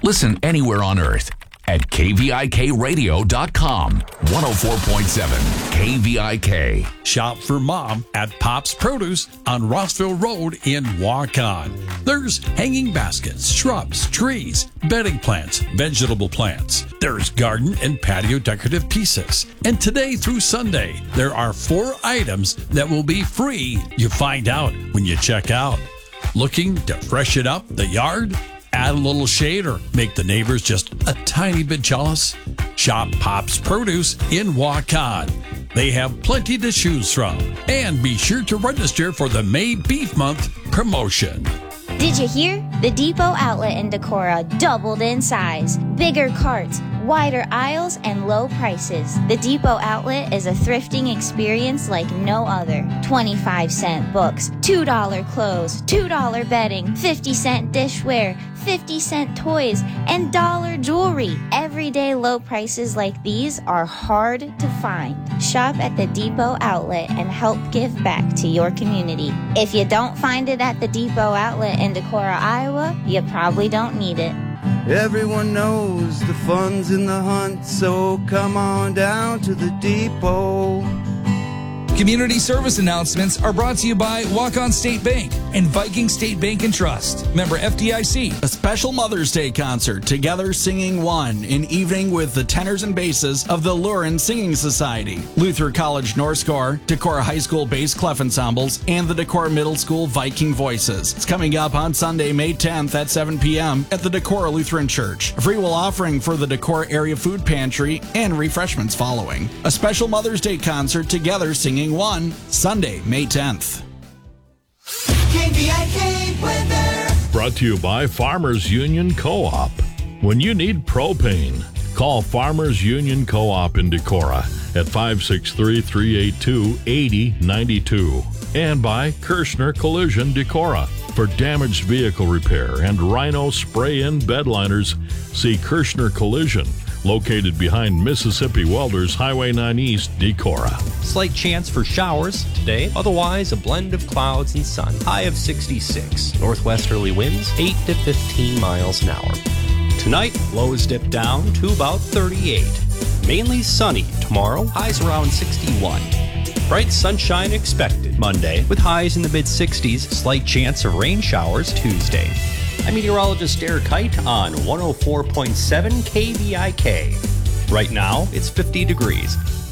Listen anywhere on earth at kvikradio.com. 104.7 KVIK. Shop for Mom at Pop's Produce on Rossville Road in Waukon. There's hanging baskets, shrubs, trees, bedding plants, vegetable plants. There's garden and patio decorative pieces. And today through Sunday, there are 4 items that will be free. You find out when you check out. Looking to freshen up the yard? Add a little shade or make the neighbors just a tiny bit jealous? Shop Pop's Produce in Waukon. They have plenty to choose from. And be sure to register for the May Beef Month promotion. Did you hear? The Depot outlet in Decorah doubled in size. Bigger carts, wider aisles, and low prices. The Depot outlet is a thrifting experience like no other. 25-cent books, $2 clothes, $2 bedding, 50-cent dishware, 50-cent toys, and dollar jewelry. Everyday low prices like these are hard to find. Shop at the Depot outlet and help give back to your community. If you don't find it at the Depot outlet in Decorah, Iowa, you probably don't need it. Everyone knows the fun's in the hunt, so come on down to the depot. Community service announcements are brought to you by Waukon State Bank and Viking State Bank and Trust. Member FDIC. A special Mother's Day concert, Together Singing One, an evening with the tenors and basses of the Lurin Singing Society, Luther College North Score, Decorah High School Bass Clef Ensembles, and the Decorah Middle School Viking Voices. It's coming up on Sunday, May 10th at 7 p.m. at the Decorah Lutheran Church. A free will offering for the Decorah Area Food Pantry and refreshments following. A special Mother's Day concert, Together Singing One, Sunday, May 10th. KVIK weather. Brought to you by Farmers Union Co-op. When you need propane, call Farmers Union Co-op in Decorah at 563-382-8092. And by Kirschner Collision Decorah. For damaged vehicle repair and Rhino spray-in bed liners, see Kirschner Collision, located behind Mississippi Welders Highway 9 East, Decorah. Slight chance for showers today, otherwise a blend of clouds and sun. High of 66. Northwesterly winds 8 to 15 miles an hour. Tonight, lows dip down to about 38. Mainly sunny tomorrow, highs around 61. Bright sunshine expected Monday, with highs in the mid-60s. Slight chance of rain showers Tuesday. I'm meteorologist Derek Kite on 104.7 KVIK. Right now, it's 50 degrees.